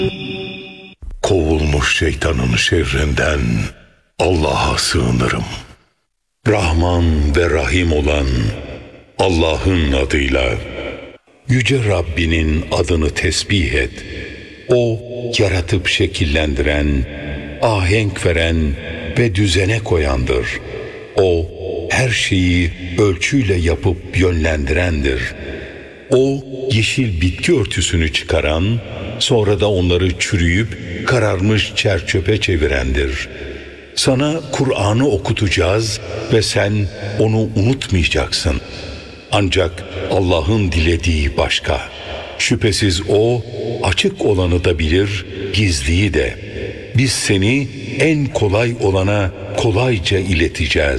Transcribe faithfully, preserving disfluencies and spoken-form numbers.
Kovulmuş şeytanın şerrinden Allah'a sığınırım. Rahman ve Rahim olan Allah'ın adıyla. Yüce Rabbinin adını tesbih et. O yaratıp şekillendiren, ahenk veren ve düzene koyandır. O her şeyi ölçüyle yapıp yönlendirendir. O yeşil bitki örtüsünü çıkaran, sonra da onları çürüyüp kararmış çerçöpe çevirendir. Sana Kur'an'ı okutacağız ve sen onu unutmayacaksın. Ancak Allah'ın dilediği başka. Şüphesiz O açık olanı da bilir, gizliyi de. Biz seni en kolay olana kolayca ileteceğiz.